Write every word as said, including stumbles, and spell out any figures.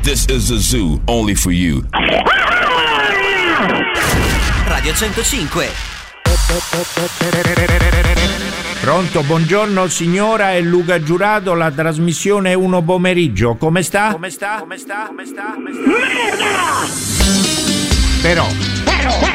This is a zoo only for you. Radio centocinque. Pronto, buongiorno signora, è Luca Giurato, la trasmissione Uno Pomeriggio. Come sta? Come sta? Come sta? Come sta? Come sta? Merda! Però, però,